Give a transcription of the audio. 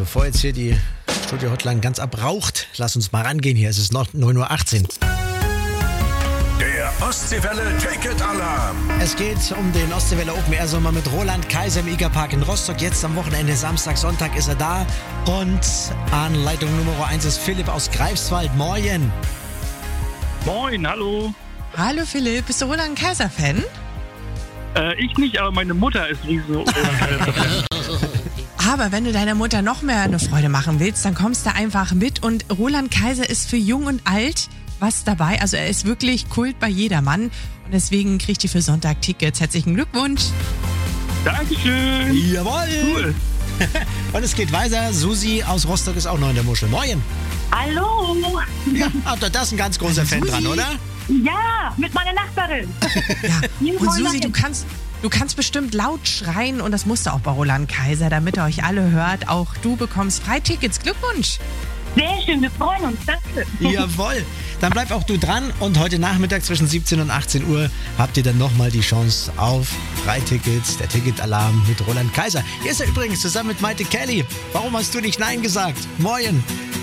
bevor jetzt hier die Studio-Hotline ganz abraucht, lass uns mal rangehen hier. Es ist noch 9.18 Uhr. Der Ostseewelle Ticket-Alarm. Es geht um den Ostseewelle Open Air Sommer mit Roland Kaiser im IGA-Park in Rostock. Jetzt am Wochenende, Samstag, Sonntag ist er da. Und an Leitung Nummer 1 ist Philipp aus Greifswald. Moin. Moin, hallo. Hallo Philipp, bist du Roland Kaiser-Fan? Ich nicht, aber meine Mutter ist riesen Roland Kaiser-Fan. Aber wenn du deiner Mutter noch mehr eine Freude machen willst, dann kommst du einfach mit. Und Roland Kaiser ist für Jung und Alt was dabei. Also er ist wirklich Kult bei jedermann. Und deswegen kriegt ihr für Sonntag Tickets. Herzlichen Glückwunsch. Dankeschön. Jawohl. Cool. Und es geht weiter. Susi aus Rostock ist auch noch in der Muschel. Moin. Hallo! Ja, da ist ein ganz großer Fan Susi. dran, oder? Ja, mit meiner Nachbarin. Ja. Und Susi, du kannst bestimmt laut schreien. Und das musst du auch bei Roland Kaiser, damit er euch alle hört. Auch du bekommst Freitickets. Glückwunsch. Sehr schön, wir freuen uns. Danke. Jawohl. Dann bleib auch du dran und heute Nachmittag zwischen 17 und 18 Uhr habt ihr dann nochmal die Chance auf Freitickets, der Ticketalarm mit Roland Kaiser. Hier ist er übrigens zusammen mit Maite Kelly. Warum hast du nicht Nein gesagt? Moin.